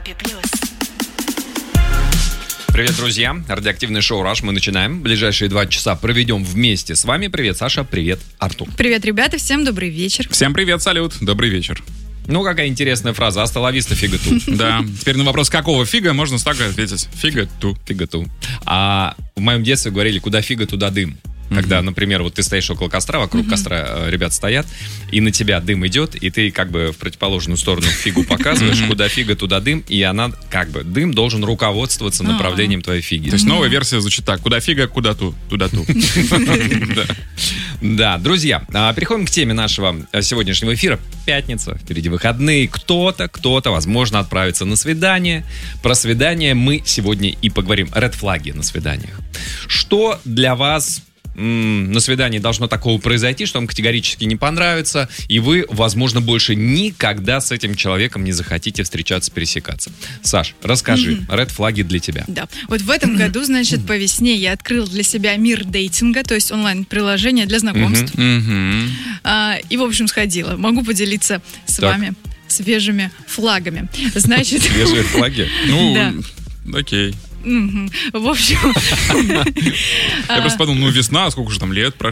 Европе плюс. Привет, друзья. Радиоактивное шоу «Раш». Мы начинаем. Ближайшие 2 часа проведем вместе с вами. Привет, Саша. Привет, Артур. Привет, ребята. Всем добрый вечер. Всем привет, салют. Добрый вечер. Ну, какая интересная фраза. «Аста ла виста, фига ту». Да. Теперь на вопрос, какого фига, можно так ответить. Фига ту. Фига ту. А в моем детстве говорили, куда фига, туда дым. Когда, например, вот ты стоишь около костра, вокруг костра ребят стоят, и на тебя дым идет, и ты как бы в противоположную сторону фигу показываешь, куда фига, туда дым, и она как бы, дым должен руководствоваться направлением твоей фиги. То есть новая версия звучит так. Куда фига, куда ту, туда ту. Да, друзья, переходим к теме нашего сегодняшнего эфира. Пятница, впереди выходные. Кто-то, возможно, отправится на свидание. Про свидание мы сегодня и поговорим. Ред-флаги на свиданиях. Что для вас на свидании должно такого произойти, что вам категорически не понравится, и вы, возможно, больше никогда с этим человеком не захотите встречаться, пересекаться? Саш, расскажи, ред-флаги для тебя. Да, вот в этом году, значит, по весне я открыл для себя мир дейтинга, то есть онлайн-приложение для знакомств. И, в общем, сходила. Могу поделиться с вами свежими флагами. Значит... Свежие флаги? Ну, окей. В общем... Я просто подумал, весна, сколько же там лет прошло.